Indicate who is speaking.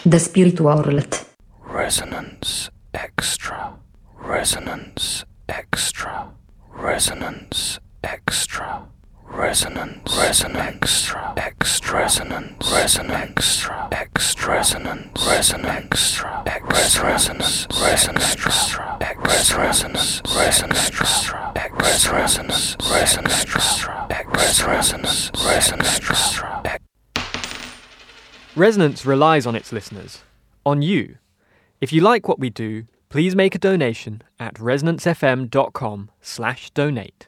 Speaker 1: The Spirit World.
Speaker 2: Resonance Extra. Resonance Extra. Resonance Extra. Resonance Extra. Extra. Resonance Extra. Extra. Resonance Extra. Resonance Extra. Resonance Extra. Resonance Extra.
Speaker 3: Resonance relies on its listeners, on you. If you like what we do, please make a donation at resonancefm.com/donate.